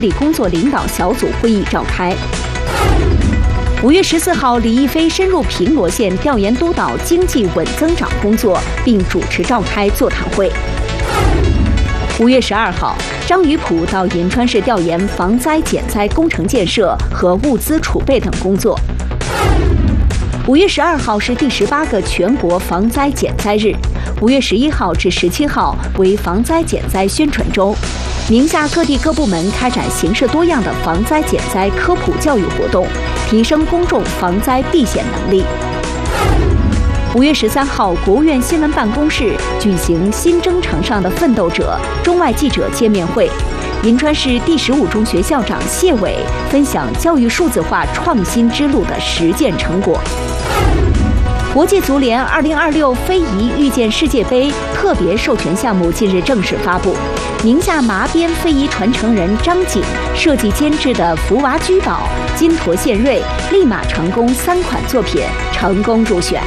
工作领导小组会议召开。5月14号，李毅飞深入平罗县调研督导经济稳增长工作，并主持召开座谈会。5月12号，张宇普到银川市调研防灾减灾工程建设和物资储备等工作。5月12号是第18个全国防灾减灾日，5月11号至17号为防灾减灾宣传周。宁夏各地各部门开展形式多样的防灾减灾科普教育活动，提升公众防灾避险能力。5月13号，国务院新闻办公室举行新征程上的奋斗者中外记者见面会，银川市第15中学校长谢伟分享教育数字化创新之路的实践成果。国际足联2026非遗遇见世界杯特别授权项目近日正式发布，宁夏麻边非遗传承人张景设计监制的福娃居宝、金驼献瑞立马成功3款作品成功入选。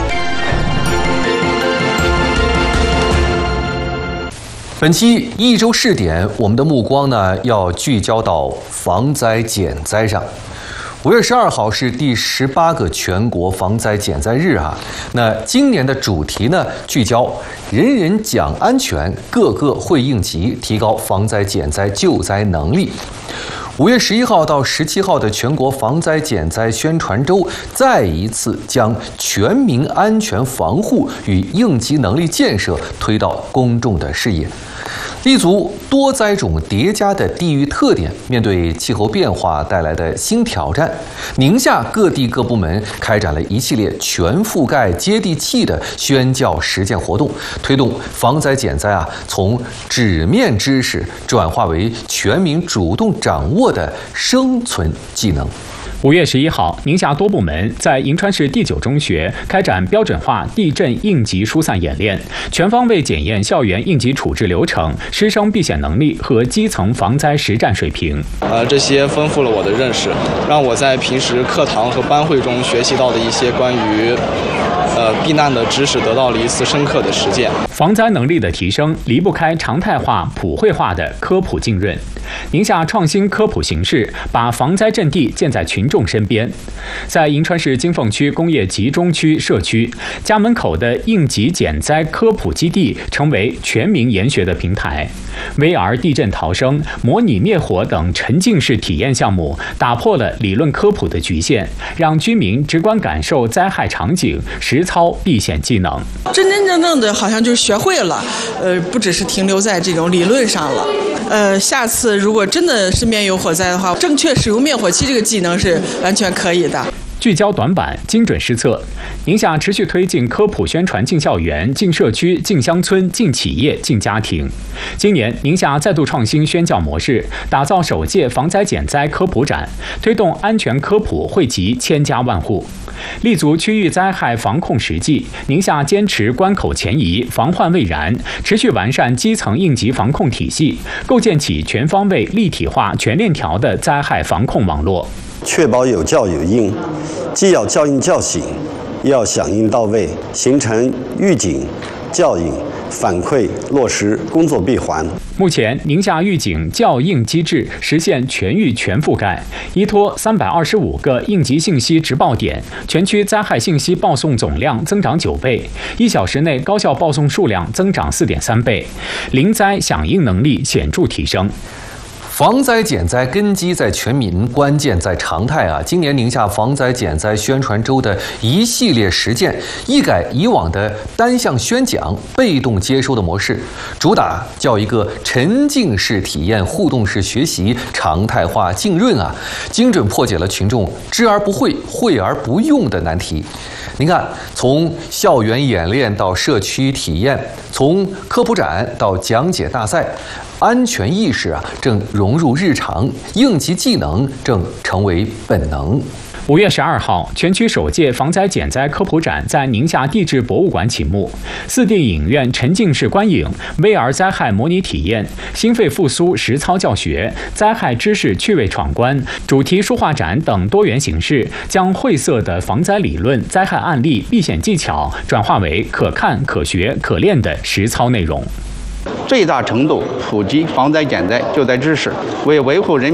本期一周试点，我们的目光呢要聚焦到防灾减灾上。5月12号是第18个全国防灾减灾日啊。那今年的主题呢，聚焦人人讲安全，个个会应急，提高防灾减灾救灾能力。5月11号到17号的全国防灾减灾宣传周，再一次将全民安全防护与应急能力建设推到公众的视野。立足多灾种叠加的地域特点，面对气候变化带来的新挑战，宁夏各地各部门开展了一系列全覆盖、接地气的宣教实践活动，推动防灾减灾从纸面知识转化为全民主动掌握的生存技能。 5月11号，宁夏多部门在银川市第9中学开展标准化地震应急疏散演练，全方位检验校园应急处置流程、师生避险能力和基层防灾实战水平。 这些丰富了我的认识，让我在平时课堂和班会中学习到的一些关于避难的知识得到了一次深刻的实践。 防灾能力的提升离不开常态化、普惠化的科普浸润。宁夏创新科普形式，把防灾阵地建在群众身边。在银川市金凤区工业集中区社区，家门口的应急减灾科普基地成为全民研学的平台。VR 地震逃生、模拟灭火等沉浸式体验项目，打破了理论科普的局限，让居民直观感受灾害场景，实操避险技能。 真真正正的好像就是学会了，不只是停留在这种理论上了。下次如果真的身边有火灾的话，正确使用灭火器这个技能是完全可以的。 聚焦短板，精准施策。宁夏持续推进科普宣传进校园、进社区、进乡村、进企业、进家庭。今年，宁夏再度创新宣教模式，打造首届防灾减灾科普展，推动安全科普惠及千家万户。立足区域灾害防控实际，宁夏坚持关口前移、防患未然，持续完善基层应急防控体系，构建起全方位、立体化、全链条的灾害防控网络。 确保有教有应，既要教应教醒，又要响应到位，形成预警、教引、反馈落实工作闭环。 目前，宁夏预警教应机制实现全域全覆盖，依托325个应急信息直报点，全区灾害信息报送总量增长9倍，1小时内高效报送数量增长4.3倍，临灾响应能力显著提升。 防灾减灾根基在全民，关键在常态今年宁夏防灾减灾宣传周的一系列实践，一改以往的单向宣讲、被动接收的模式，主打叫一个沉浸式体验、互动式学习、常态化浸润精准破解了群众知而不会、会而不用的难题。您看，从校园演练到社区体验，从科普展到讲解大赛，安全意识正融入日常，应急技能正成为本能。 5月12号，全区首届防灾减灾科普展在宁夏地质博物馆启幕，4D 影院沉浸式观影、VR 灾害模拟体验、心肺复苏实操教学、灾害知识趣味闯关、主题书画展等多元形式，将晦涩的防灾理论、灾害案例、避险技巧转化为可看、可学、可练的实操内容。 最大程度普及防灾减灾救灾知识，为维护人民